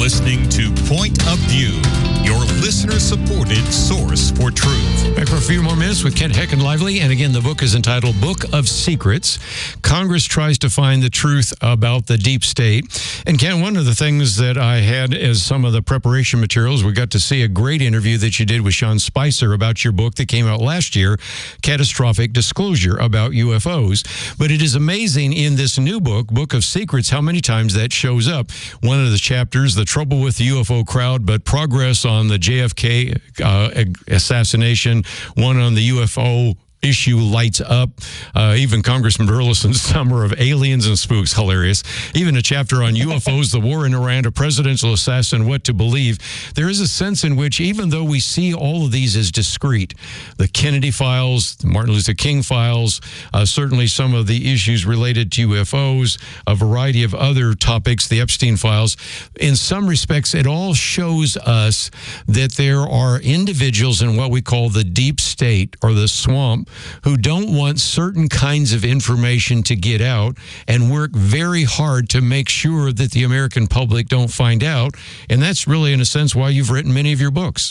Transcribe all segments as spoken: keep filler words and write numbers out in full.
listening to Point of View, your listener-supported source for truth. Back for a few more minutes with Kent Hecken Lively. And again, the book is entitled Book of Secrets. Congress tries to find the truth about the deep state. And Kent, one of the things that I had as some of the preparation materials, we got to see a great interview that you did with Sean Spicer about your book that came out last year, Catastrophic Disclosure, about U F Os. But it is amazing in this new book, Book of Secrets, how many times that shows up. One of the chapters, the trouble with the U F O crowd, but progress on the J F K uh, assassination. One on the U F O issue lights up. Uh, even Congressman Burleson's Summer of Aliens and Spooks, hilarious. Even a chapter on U F Os, the war in Iran, a presidential assassin, what to believe. There is a sense in which, even though we see all of these as discrete, the Kennedy files, the Martin Luther King files, uh, certainly some of the issues related to U F Os, a variety of other topics, the Epstein files, in some respects, it all shows us that there are individuals in what we call the deep state or the swamp who don't want certain kinds of information to get out and work very hard to make sure that the American public don't find out. And that's really, in a sense, why you've written many of your books.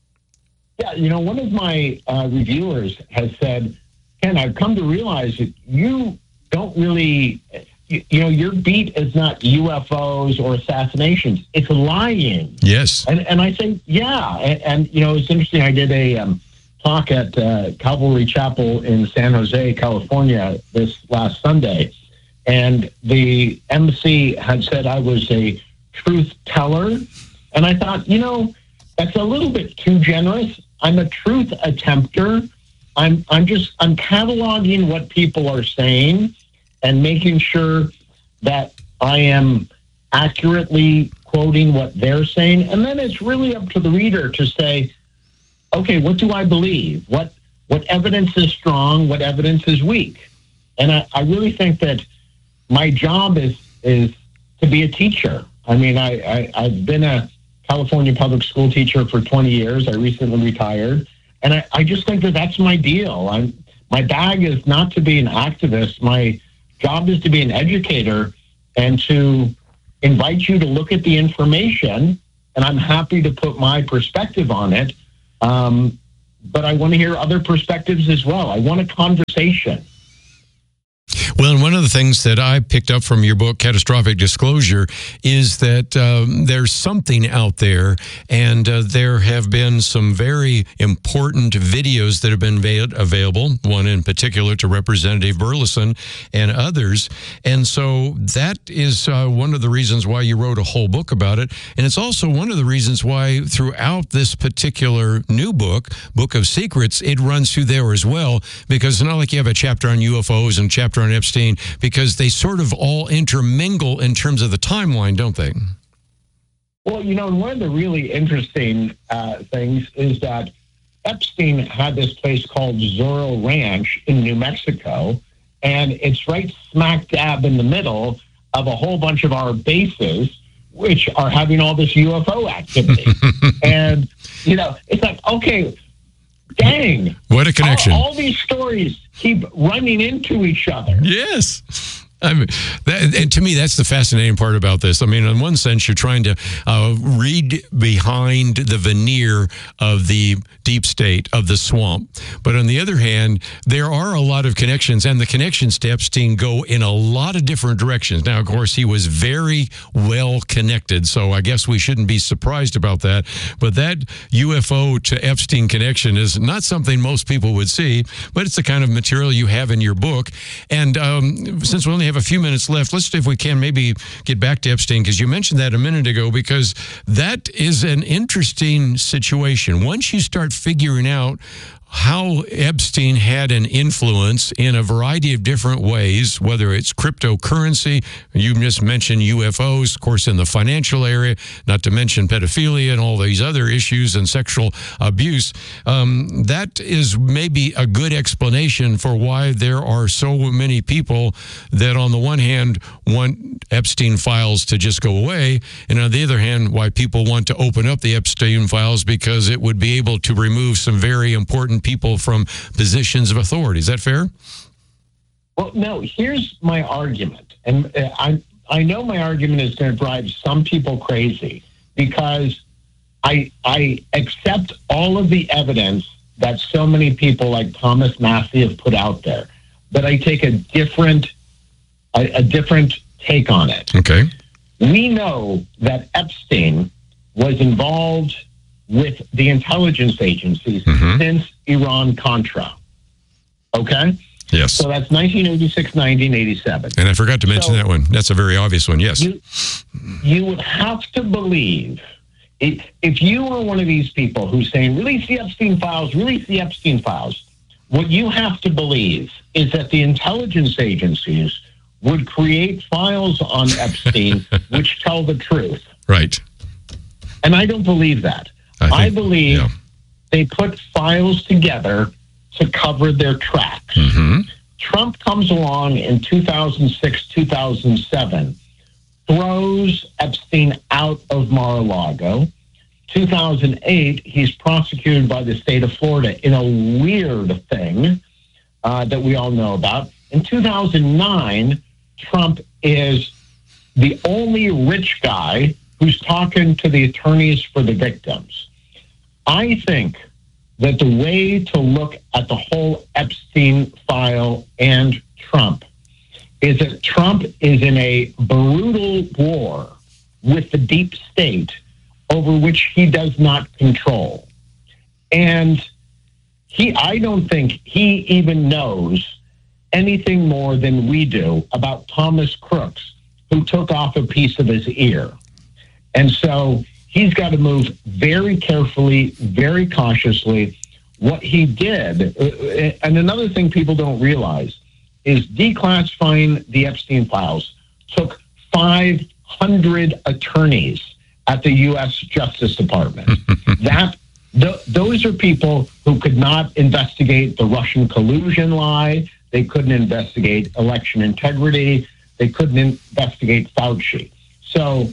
Yeah, you know, one of my uh, reviewers has said, Ken, I've come to realize that you don't really, you, you know, your beat is not U F Os or assassinations. It's lying. Yes. And and I say, yeah. And, and you know, it's interesting. I did a um, talk at uh, Calvary Chapel in San Jose, California, this last Sunday. And the M C had said I was a truth teller. And I thought, you know, that's a little bit too generous. I'm a truth attempter. I'm I'm just, I'm cataloging what people are saying and making sure that I am accurately quoting what they're saying. And then it's really up to the reader to say, okay, what do I believe? What what evidence is strong? What evidence is weak? And I, I really think that my job is is to be a teacher. I mean, I, I, I've been a California public school teacher for twenty years. I recently retired. And I, I just think that that's my deal. I'm, my bag is not to be an activist. My job is to be an educator and to invite you to look at the information. And I'm happy to put my perspective on it. Um, but I want to hear other perspectives as well. I want a conversation. Well, and one of the things that I picked up from your book, Catastrophic Disclosure, is that um, there's something out there, and uh, there have been some very important videos that have been made available, one in particular to Representative Burleson and others. And so that is uh, one of the reasons why you wrote a whole book about it. And it's also one of the reasons why throughout this particular new book, Book of Secrets, it runs through there as well, because it's not like you have a chapter on U F Os and chapter on Epstein, because they sort of all intermingle in terms of the timeline, don't they? Well, you know, one of the really interesting uh, things is that Epstein had this place called Zorro Ranch in New Mexico, and it's right smack dab in the middle of a whole bunch of our bases, which are having all this U F O activity. And, you know, it's like, okay, dang. What a connection. All, all these stories keep running into each other. Yes. I mean, that, and to me, that's the fascinating part about this. I mean, in one sense, you're trying to uh, read behind the veneer of the deep state, of the swamp. But on the other hand, there are a lot of connections, and the connections to Epstein go in a lot of different directions. Now, of course, he was very well connected, so I guess we shouldn't be surprised about that. But that U F O to Epstein connection is not something most people would see, but it's the kind of material you have in your book. And um, since we only have a few minutes left, let's, if we can, maybe get back to Epstein, because you mentioned that a minute ago, because that is an interesting situation. Once you start figuring out how Epstein had an influence in a variety of different ways, whether it's cryptocurrency, you just mentioned U F Os, of course, in the financial area, not to mention pedophilia and all these other issues and sexual abuse. Um, that is maybe a good explanation for why there are so many people that, on the one hand, want Epstein files to just go away, and on the other hand, why people want to open up the Epstein files, because it would be able to remove some very important people from positions of authority. Is that fair? Well, no, here's my argument. And uh, I I know my argument is going to drive some people crazy. because I I accept all of the evidence that so many people like Thomas Massie have put out there, but I take a different a, a different take on it. Okay. We know that Epstein was involved with the intelligence agencies mm-hmm. since Iran-Contra. Okay? Yes. So that's nineteen eighty-six, nineteen eighty-seven. And I forgot to mention so that one. That's a very obvious one, yes. You, you would have to believe, if, if you were one of these people who's saying, release the Epstein files, release the Epstein files, what you have to believe is that the intelligence agencies would create files on Epstein which tell the truth. Right. And I don't believe that. I, think, I believe yeah. they put files together to cover their tracks. Mm-hmm. Trump comes along in two thousand six, two thousand seven, throws Epstein out of Mar-a-Lago. two thousand eight, he's prosecuted by the state of Florida in a weird thing uh, that we all know about. In two thousand nine, Trump is the only rich guy who's talking to the attorneys for the victims. I think that the way to look at the whole Epstein file and Trump is that Trump is in a brutal war with the deep state over which he does not control. And he, I don't think he even knows anything more than we do about Thomas Crooks, who took off a piece of his ear. And so he's got to move very carefully, very cautiously. What he did, and another thing people don't realize, is declassifying the Epstein files took five hundred attorneys at the U S Justice Department. that th- Those are people who could not investigate the Russian collusion lie. They couldn't investigate election integrity. They couldn't investigate Fauci. So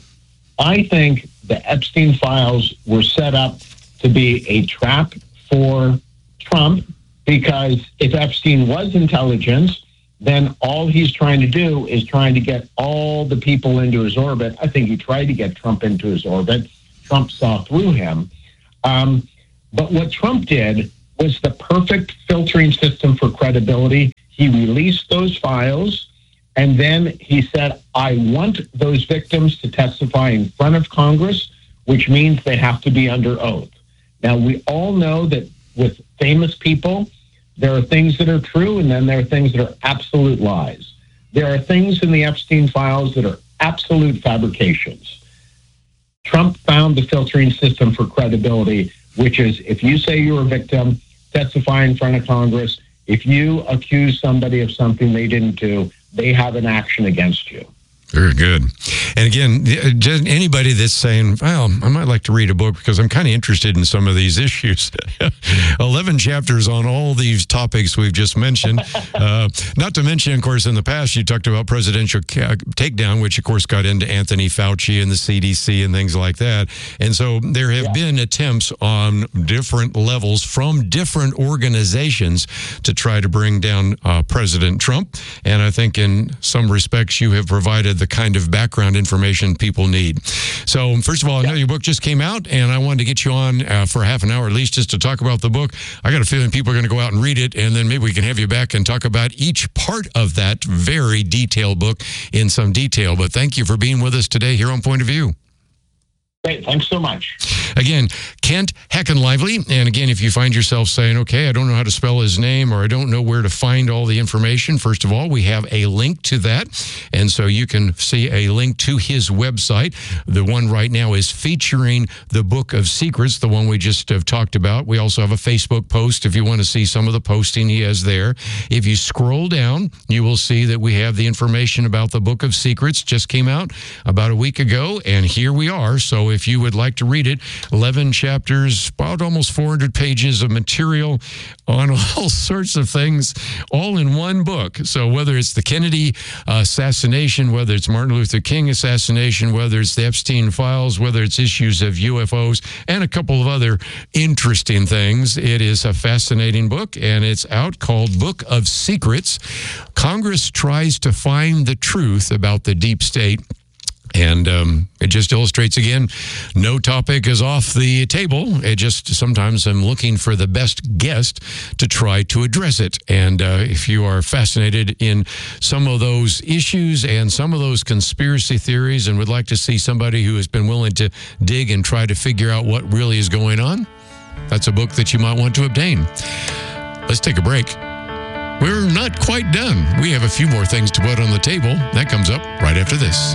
I think the Epstein files were set up to be a trap for Trump, because if Epstein was intelligence, then all he's trying to do is trying to get all the people into his orbit. I think he tried to get Trump into his orbit. Trump saw through him. Um, but what Trump did was the perfect filtering system for credibility. He released those files, and then he said, I want those victims to testify in front of Congress, which means they have to be under oath. Now, we all know that with famous people, there are things that are true, and then there are things that are absolute lies. There are things in the Epstein files that are absolute fabrications. Trump found the filtering system for credibility, which is if you say you're a victim, testify in front of Congress. If you accuse somebody of something they didn't do, they have an action against you. Very good. And again, just anybody that's saying, well, I might like to read a book because I'm kind of interested in some of these issues. eleven chapters on all these topics we've just mentioned. Uh, not to mention, of course, in the past, you talked about presidential ca- takedown, which, of course, got into Anthony Fauci and the C D C and things like that. And so there have yeah. been attempts on different levels from different organizations to try to bring down uh, President Trump. And I think in some respects, you have provided the kind of background information people need. So, first of all, I know your book just came out, and I wanted to get you on uh, for half an hour at least just to talk about the book. I got a feeling people are going to go out and read it, and then maybe we can have you back and talk about each part of that very detailed book in some detail. But thank you for being with us today here on Point of View. Great. Thanks so much. Again, Kent Heckenlively. And again, if you find yourself saying, okay, I don't know how to spell his name, or I don't know where to find all the information, first of all, we have a link to that. And so you can see a link to his website. The one right now is featuring the Book of Secrets, the one we just have talked about. We also have a Facebook post if you want to see some of the posting he has there. If you scroll down, you will see that we have the information about the Book of Secrets. Just came out about a week ago, and here we are. So if you would like to read it, eleven chapters, about almost four hundred pages of material on all sorts of things, all in one book. So whether it's the Kennedy uh, assassination, whether it's Martin Luther King assassination, whether it's the Epstein files, whether it's issues of U F Os, and a couple of other interesting things, it is a fascinating book, and it's out called Book of Secrets. Congress tries to find the truth about the deep state. And um, it just illustrates, again, no topic is off the table. It just sometimes I'm looking for the best guest to try to address it. And uh, if you are fascinated in some of those issues and some of those conspiracy theories and would like to see somebody who has been willing to dig and try to figure out what really is going on, that's a book that you might want to obtain. Let's take a break. We're not quite done. We have a few more things to put on the table. That comes up right after this.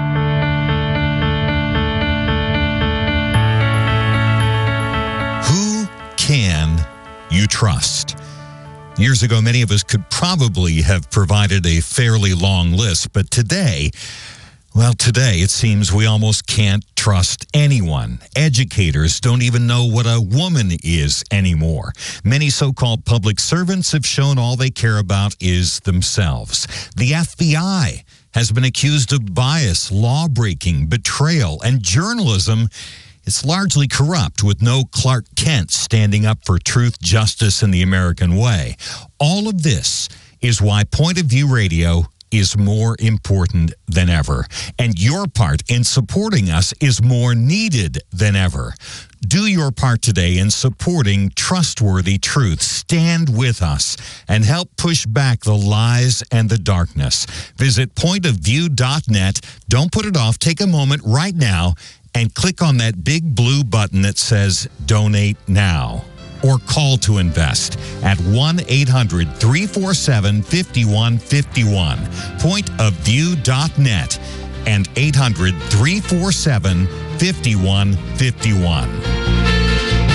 Can you trust? Years ago, many of us could probably have provided a fairly long list, but today, well, today it seems we almost can't trust anyone. Educators don't even know what a woman is anymore. Many so-called public servants have shown all they care about is themselves. The F B I has been accused of bias, law-breaking, betrayal, and journalism. It's largely corrupt, with no Clark Kent standing up for truth, justice, and the American way. All of this is why Point of View Radio is more important than ever. And your part in supporting us is more needed than ever. Do your part today in supporting trustworthy truth. Stand with us and help push back the lies and the darkness. Visit point of view dot net. Don't put it off. Take a moment right now and click on that big blue button that says Donate Now, or call to invest at one eight hundred three four seven five one five one, point of view dot net, and eight hundred three four seven five one five one.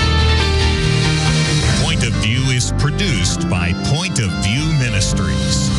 Point of View is produced by Point of View Ministries.